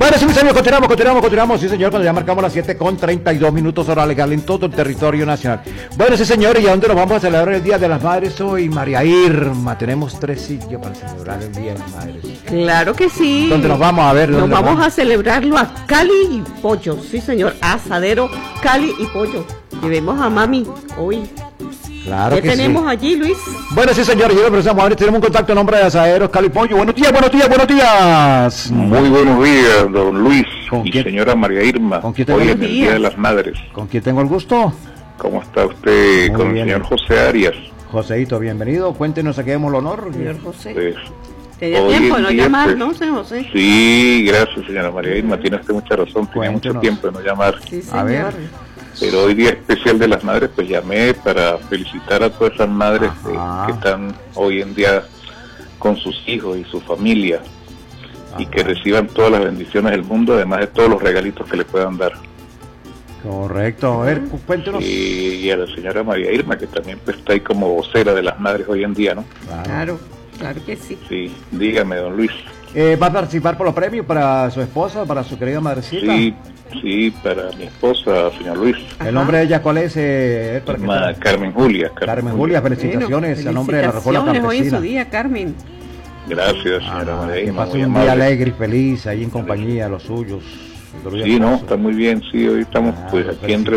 Bueno, sí, señor, continuamos, sí, señor, cuando ya marcamos las 7:32 hora legal en todo el territorio nacional. Bueno, sí, señor, ¿y a dónde nos vamos a celebrar el Día de las Madres hoy? María Irma, tenemos 3 sitios para celebrar el Día de las Madres. Claro que sí. ¿Dónde nos vamos a ver? Nos vamos a celebrarlo a Cali y Pollo, sí, señor, asadero Cali y Pollo. Llevemos a mami hoy. Claro ¿Qué que tenemos sí. allí, Luis? Bueno, sí, señor, yo empezamos a ver, tenemos un contacto en nombre de Asaderos Cali Pollo. Buenos días. Muy buenos días, don Luis ¿Con y quién? señora María Irma. ¿Con quién tengo Hoy el en el día? Día de las Madres. ¿Con quién tengo el gusto? ¿Cómo está usted? Muy Con bien. el señor José Arias. Joseito, bienvenido. Cuéntenos a qué demos el honor. Señor José. Pues, Tenía hoy tiempo de en no día, llamar, pues, ¿no, señor José? Sí, gracias, señora María Irma. Tiene usted mucha razón. Tenía mucho Cuéntenos. tiempo de no llamar. Sí, A ver. señor. Pero hoy Día Especial de las Madres, pues llamé para felicitar a todas esas madres Ajá. que están hoy en día con sus hijos y su familia. Y que reciban todas las bendiciones del mundo, además de todos los regalitos que le puedan dar. Correcto, a ver, cuéntenos. Y a la señora María Irma, que también pues, está ahí como vocera de las madres hoy en día, ¿no? Claro que sí. Sí, dígame, don Luis. ¿Va a participar por los premios para su esposa, para su querida madrecita? Sí, para mi esposa, señor Luis. ¿El nombre de ella cuál es? Para que sepa. Carmen Julia. Carmen Julia, felicitaciones Bueno, a nombre de la Reforma felicitaciones hoy en Campesina. su día, Carmen. Gracias, señora María Que Irma. pase Muy un día amable. alegre y feliz ahí en compañía de los suyos. Sí, no, está muy bien, sí, hoy estamos pues aquí entre